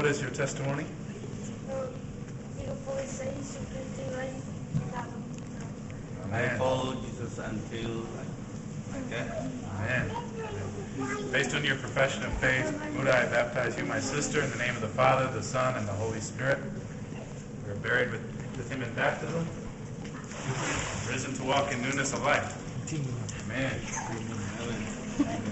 is your testimony? I follow Jesus until my death. Amen. Based on your profession of faith, Buddha, I baptize you, my sister, in the name of the Father, the Son, and the Holy Spirit. We are buried with him in baptism, risen to walk in newness of life. Amen.